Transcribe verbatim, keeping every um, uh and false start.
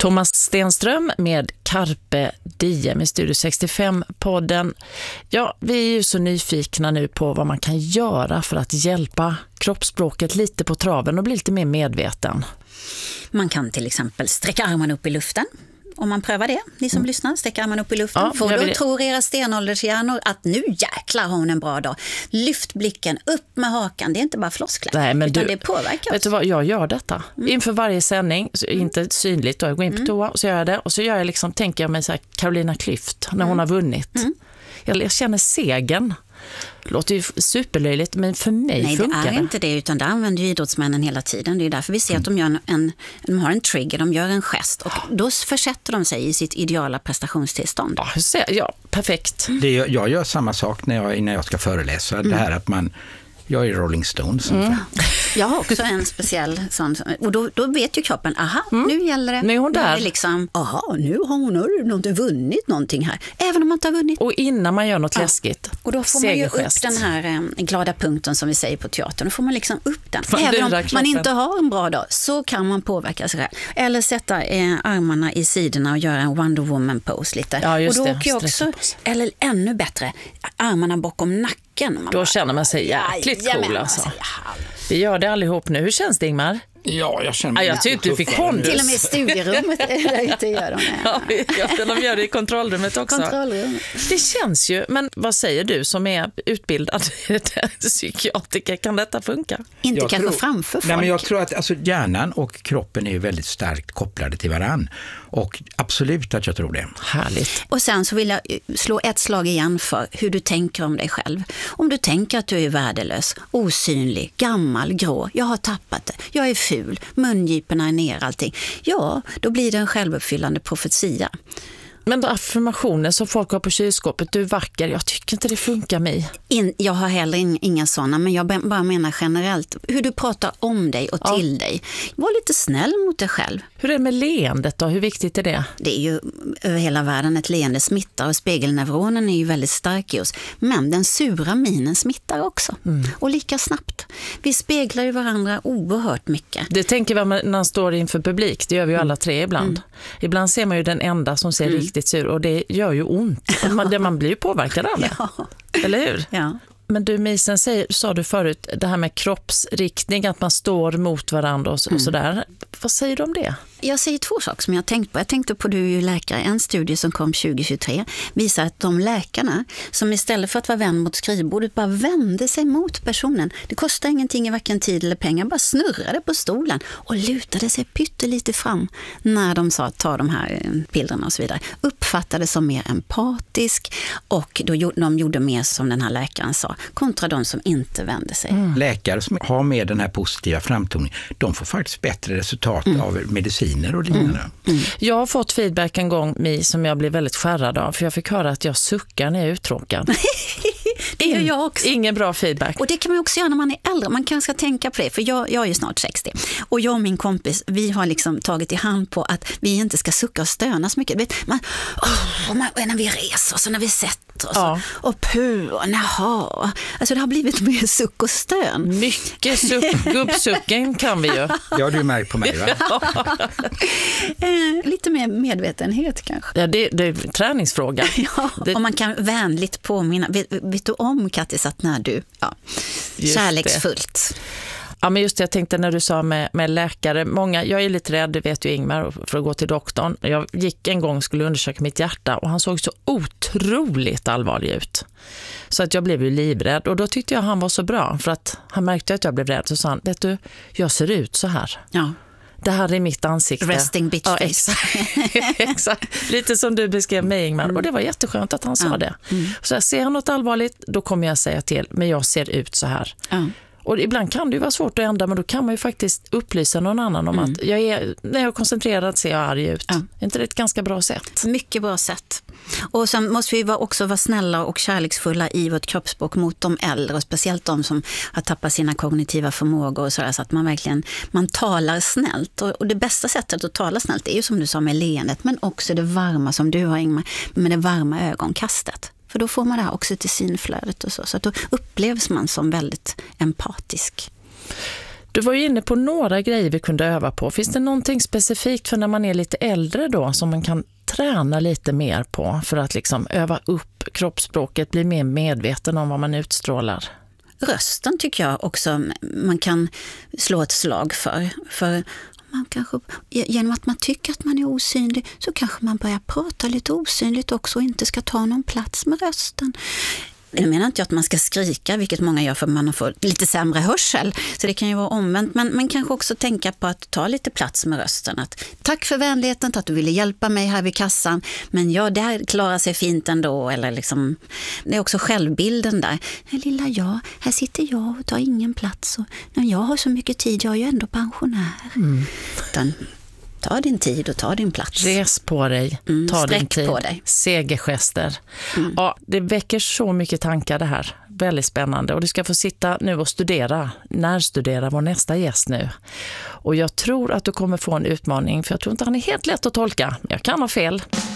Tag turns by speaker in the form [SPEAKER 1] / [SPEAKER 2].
[SPEAKER 1] Thomas Stenström med Carpe Diem i Studio sextiofem-podden. Ja, vi är ju så nyfikna nu på vad man kan göra för att hjälpa kroppsspråket lite på traven och bli lite mer medveten.
[SPEAKER 2] Man kan till exempel sträcka armarna upp i luften. Om man prövar det, ni som mm. lyssnar, sträcker armarna upp i luften.
[SPEAKER 1] Ja,
[SPEAKER 2] Får då tror era stenåldershjärnor att nu jäklar har hon en bra dag. Lyft blicken, upp med hakan. Det är inte bara floskler,
[SPEAKER 1] Nej, men
[SPEAKER 2] utan
[SPEAKER 1] du,
[SPEAKER 2] det påverkar
[SPEAKER 1] vet
[SPEAKER 2] oss.
[SPEAKER 1] du vad, jag gör detta. Mm. Inför varje sändning, så inte synligt, då jag går in på
[SPEAKER 2] Mm.
[SPEAKER 1] toa och så gör jag det. Och så gör jag liksom, tänker jag mig så här, Carolina Klüft, när hon
[SPEAKER 2] Mm.
[SPEAKER 1] har vunnit.
[SPEAKER 2] Mm.
[SPEAKER 1] Jag, jag känner segern. Det låter ju superlöjligt, men för mig
[SPEAKER 2] Nej,
[SPEAKER 1] funkar det.
[SPEAKER 2] Nej, det är inte det, utan det använder ju idrottsmännen hela tiden. Det är därför vi ser att de, gör en, en, de har en trigger, de gör en gest och då försätter de sig i sitt ideala prestationstillstånd.
[SPEAKER 1] Ja, hur ser, ja perfekt.
[SPEAKER 3] Det, jag gör samma sak när jag, när jag ska föreläsa. Mm. Det här att man... Jag är Rolling Stones. Mm.
[SPEAKER 2] Jag har också en speciell sån. Och då, då vet ju kroppen, aha, mm. nu gäller det.
[SPEAKER 1] Nu är hon där.
[SPEAKER 2] Är liksom, aha, nu har hon någonting, vunnit någonting här. Även om man inte har vunnit.
[SPEAKER 1] Och innan man gör något
[SPEAKER 2] ja.
[SPEAKER 1] läskigt.
[SPEAKER 2] Och då får man ju upp den här eh, glada punkten som vi säger på teatern. Då får man liksom upp den.
[SPEAKER 1] Man
[SPEAKER 2] Även om
[SPEAKER 1] kroppen.
[SPEAKER 2] man inte har en bra dag så kan man påverka sig själv. Eller sätta eh, armarna i sidorna och göra en Wonder Woman pose lite.
[SPEAKER 1] Ja, just
[SPEAKER 2] och då
[SPEAKER 1] det.
[SPEAKER 2] åker jag också, eller ännu bättre, armarna bakom nacken. Man
[SPEAKER 1] Då
[SPEAKER 2] bara,
[SPEAKER 1] känner man sig jäkligt
[SPEAKER 2] ja,
[SPEAKER 1] cool alltså. Vi gör det allihop nu. Hur känns det, Ingmar?
[SPEAKER 3] Ja, jag känner mig...
[SPEAKER 1] Ja, jag tyckte du fick kondus.
[SPEAKER 2] Till och med i studierummet inte gör de det.
[SPEAKER 1] Ja, de gör det i kontrollrummet också.
[SPEAKER 2] Kontrollrum.
[SPEAKER 1] Det känns ju, men vad säger du som är utbildad psykiatriker? Kan detta funka?
[SPEAKER 2] Inte
[SPEAKER 3] jag
[SPEAKER 2] kanske
[SPEAKER 3] tror,
[SPEAKER 2] framför folk.
[SPEAKER 3] Nej, men jag tror att alltså, hjärnan och kroppen är ju väldigt starkt kopplade till varann. Och absolut att jag tror det.
[SPEAKER 1] Härligt.
[SPEAKER 2] Och sen så vill jag slå ett slag igen för hur du tänker om dig själv. Om du tänker att du är värdelös, osynlig, gammal, grå, jag har tappat det, jag är ful, mungiporna är ner allting. Ja, då blir det en självuppfyllande profetia.
[SPEAKER 1] Men då affirmationer som folk har på kylskåpet, du är vacker, jag tycker inte det funkar mig.
[SPEAKER 2] In, jag har heller in, inga sådana, men jag bara menar generellt hur du pratar om dig och
[SPEAKER 1] ja.
[SPEAKER 2] till dig. Var lite snäll mot dig själv.
[SPEAKER 1] Hur är det med leendet då? Hur viktigt är det?
[SPEAKER 2] Det är ju över hela världen ett leende smittar och spegelneuronen är ju väldigt stark i oss. Men den sura minen smittar också. Mm. Och lika snabbt. Vi speglar ju varandra oerhört mycket.
[SPEAKER 1] Det tänker man när man står inför publik. Det gör vi ju alla tre ibland. Mm. Ibland ser man ju den enda som ser mm. riktigt sur och det gör ju ont. Man, man blir ju påverkad av det. Ja. Eller hur?
[SPEAKER 2] Ja.
[SPEAKER 1] Men du Misen, säger, sa du förut, det här med kroppsriktning, att man står mot varandra och, så, mm. och sådär. Vad säger du om det?
[SPEAKER 2] Jag säger två saker som jag har tänkt på. Jag tänkte på, du är ju läkare, en studie som kom tjugo tjugotre visar att de läkarna som istället för att vara vän mot skrivbordet bara vände sig mot personen. Det kostar ingenting i varken tid eller pengar, bara snurrade på stolen och lutade sig pyttelite fram när de sa att ta de här pillerna och så vidare. Uppfattade som mer empatisk och då de gjorde mer som den här läkaren sa, kontra de som inte vände sig.
[SPEAKER 3] Mm. Läkare som har med den här positiva framtoningen, de får faktiskt bättre resultat mm. av medicin. Och mm.
[SPEAKER 1] Mm. Jag har fått feedback en gång Mi, som jag blev väldigt skärrad av, för jag fick höra att jag suckar när jag är uttråkad.
[SPEAKER 2] Det gör jag också.
[SPEAKER 1] Ingen bra feedback.
[SPEAKER 2] Och det kan man också göra när man är äldre. Man kanske ska tänka på det, för jag, jag är ju snart sextio. Och jag och min kompis, vi har liksom tagit i hand på att vi inte ska sucka och stöna så mycket. Vet, man, oh, man, när vi reser oss och när vi sätter oss ja. och puh, naha. Alltså det har blivit mer suck och stön.
[SPEAKER 1] Mycket suck, gubbsucken kan vi ju.
[SPEAKER 3] Ja, du är märkt på mig, va?
[SPEAKER 2] eh, lite mer medvetenhet kanske.
[SPEAKER 1] Ja, det, det är en träningsfråga.
[SPEAKER 2] Ja, det... och man kan vänligt påminna. Vet, vet du om, Kattis, att när du, ja, kärleksfullt.
[SPEAKER 1] Det. Ja, men just det, jag tänkte när du sa med, med läkare, många, jag är lite rädd, det vet ju Ingmar, för att gå till doktorn. Jag gick en gång och skulle undersöka mitt hjärta och han såg så otroligt allvarlig ut. Så att jag blev ju livrädd och då tyckte jag han var så bra, för att han märkte att jag blev rädd, så sa han, vet du, jag ser ut så här.
[SPEAKER 2] Ja.
[SPEAKER 1] Det här är mitt ansikte.
[SPEAKER 2] Resting bitch face.
[SPEAKER 1] Ja, exakt. exakt. Lite som du beskrev mig, Ingmar. Mm. Och det var jätteskönt att han sa ja. det. Mm. Så jag ser något allvarligt, då kommer jag säga till. Men jag ser ut så här. Ja. Och ibland kan det ju vara svårt att ändra, men då kan man ju faktiskt upplysa någon annan om mm. att jag är, när jag är koncentrerad ser jag arg ut. Ja. Är inte det ett ganska bra sätt?
[SPEAKER 2] Mycket bra sätt. Och sen måste vi också vara snälla och kärleksfulla i vårt kroppsspråk mot de äldre, och speciellt de som har tappat sina kognitiva förmågor och sådär, så att man verkligen man talar snällt. Och, och det bästa sättet att tala snällt är ju som du sa med leendet, men också det varma som du har, Ingmar, med det varma ögonkastet. För då får man det här oxytocinflödet och så. Så att då upplevs man som väldigt empatisk.
[SPEAKER 1] Du var ju inne på några grejer vi kunde öva på. Finns det någonting specifikt för när man är lite äldre då som man kan träna lite mer på för att liksom öva upp kroppsspråket, bli mer medveten om vad man utstrålar?
[SPEAKER 2] Rösten tycker jag också man kan slå ett slag för. För man kanske, genom att man tycker att man är osynlig så kanske man börjar prata lite osynligt också och inte ska ta någon plats med rösten. Jag menar inte att man ska skrika, vilket många gör för man får lite sämre hörsel. Så det kan ju vara omvänt. Men man kanske också tänka på att ta lite plats med rösten. Att, tack för vänligheten, att du ville hjälpa mig här vid kassan. Men ja, det här klarar sig fint ändå. Eller liksom, det är också självbilden där. Nej, lilla jag, här sitter jag och tar ingen plats. Och, nej, jag har så mycket tid, jag är ju ändå pensionär. Mm. Utan, ta din tid och ta din plats.
[SPEAKER 1] Res på dig,
[SPEAKER 2] mm,
[SPEAKER 1] ta din tid.
[SPEAKER 2] På dig.
[SPEAKER 1] Segergester. Mm. Ja, det väcker så mycket tankar det här. Väldigt spännande. Och du ska få sitta nu och studera, närstudera vår nästa gäst nu. Och jag tror att du kommer få en utmaning, för jag tror inte han är helt lätt att tolka. Jag kan ha fel.